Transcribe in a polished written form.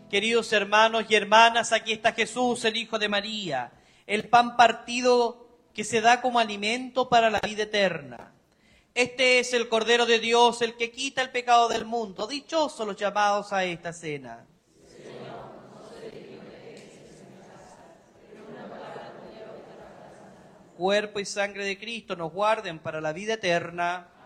Queridos hermanos y hermanas, aquí está Jesús, el Hijo de María, el pan partido que se da como alimento para la vida eterna. Este es el Cordero de Dios, el que quita el pecado del mundo. Dichosos los llamados a esta cena. Cuerpo y sangre de Cristo nos guarden para la vida eterna.